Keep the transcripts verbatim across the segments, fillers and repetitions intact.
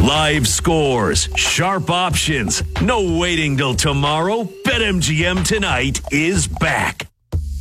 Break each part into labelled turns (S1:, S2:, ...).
S1: Live scores, sharp options, no waiting till tomorrow. BetMGM Tonight is back.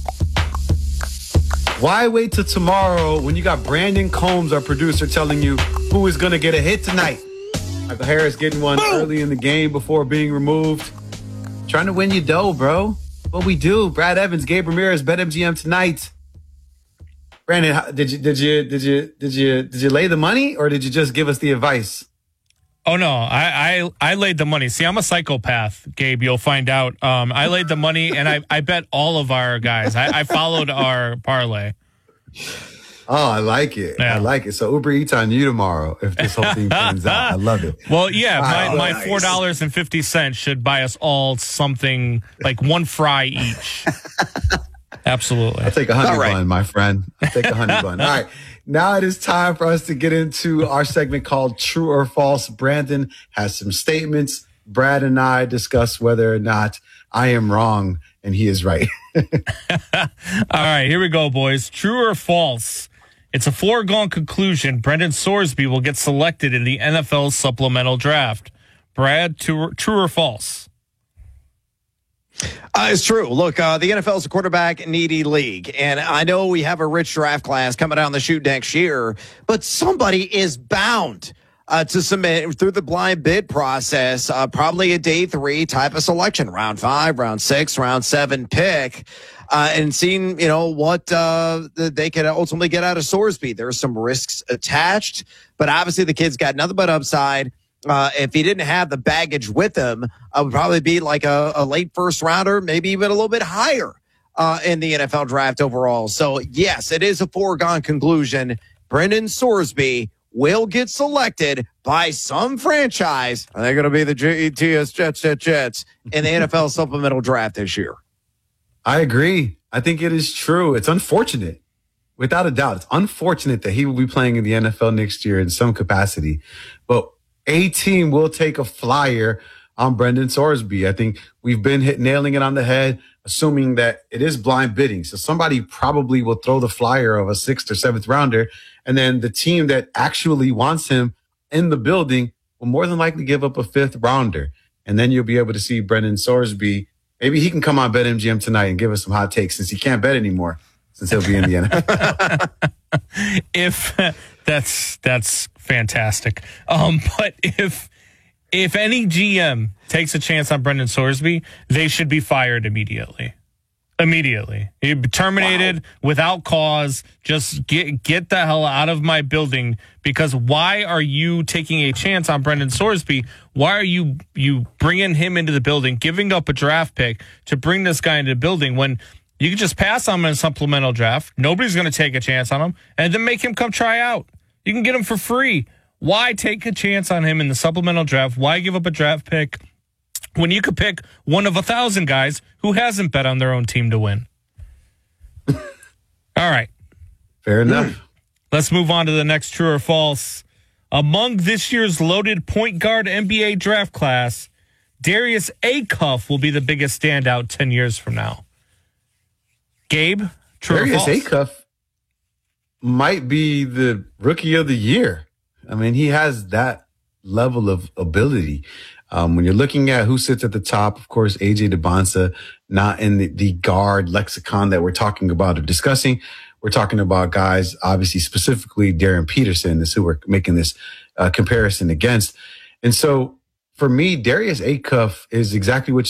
S2: Why wait till tomorrow when you got Brandon Combs, our producer, telling you who is going to get a hit tonight? Michael Harris getting one Boom. early in the game before being removed. Trying to win you dough, bro. What we do. Brad Evans, Gabe Ramirez, BetMGM Tonight. Brandon, did you did you did you did you did you lay the money or did you just give us the advice?
S3: Oh, no, I, I I laid the money. See, I'm a psychopath, Gabe. You'll find out. Um, I laid the money, and I, I bet all of our guys. I, I followed our parlay.
S2: Oh, I like it. Yeah. I like it. So Uber Eats on you tomorrow if this whole thing turns out. I love it.
S3: Well, yeah, my,
S2: oh,
S3: my
S2: nice.
S3: four dollars and fifty cents should buy us all something like one fry each. Absolutely.
S2: I'll take a honey
S4: right.
S2: bun, my friend. I'll take a honey bun. All right. Now it is time for us to get into our segment called True or False. Brandon has some statements. Brad and I discuss whether or not I am wrong and he is right.
S3: All right, here we go, boys. True or false? It's a foregone conclusion. Brendan Sorsby will get selected in the N F L supplemental draft. Brad, true, true or false?
S4: Uh, it's true. Look, uh, the N F L is a quarterback-needy league, and I know we have a rich draft class coming down the chute next year, but somebody is bound uh, to submit through the blind bid process, uh, probably a day three type of selection, round five, round six, round seven pick, uh, and seeing, you know, what uh, they could ultimately get out of Sorsby. There are some risks attached, but obviously the kid's got nothing but upside. Uh, if he didn't have the baggage with him, I would probably be like a, a late first rounder, maybe even a little bit higher uh, in the N F L draft overall. So, yes, it is a foregone conclusion. Brendan Sorsby will get selected by some franchise. Are they going to be the J E T S Jets, Jets, Jets in the N F L supplemental draft this year?
S2: I agree. I think it is true. It's unfortunate. Without a doubt, it's unfortunate that he will be playing in the N F L next year in some capacity. But a team will take a flyer on Brendan Sorsby. I think we've been hit, nailing it on the head, assuming that it is blind bidding. So somebody probably will throw the flyer of a sixth or seventh rounder. And then the team that actually wants him in the building will more than likely give up a fifth rounder. And then you'll be able to see Brendan Sorsby. Maybe he can come on BetMGM tonight and give us some hot takes since he can't bet anymore, since he'll be in the N F L.
S3: If that's that's fantastic. Um, but if if any G M takes a chance on Brendan Sorsby, they should be fired immediately. Immediately. He'd be terminated wow. without cause. Just get get the hell out of my building, because why are you taking a chance on Brendan Sorsby? Why are you you bringing him into the building, giving up a draft pick to bring this guy into the building when you can just pass on him in a supplemental draft? Nobody's going to take a chance on him, and then make him come try out. You can get him for free. Why take a chance on him in the supplemental draft? Why give up a draft pick when you could pick one of a thousand guys who hasn't bet on their own team to win? All right.
S2: Fair enough.
S3: Let's move on to the next true or false. Among this year's loaded point guard N B A draft class, Darius Acuff will be the biggest standout ten years from now. Gabe, true
S2: Darius
S3: or false?
S2: Acuff might be the rookie of the year. I mean, he has that level of ability. Um, when you're looking at who sits at the top, of course, A J Debonsa, not in the, the guard lexicon that we're talking about or discussing. We're talking about guys, obviously, specifically Darren Peterson is who we're making this uh, comparison against. And so for me, Darius Acuff is exactly what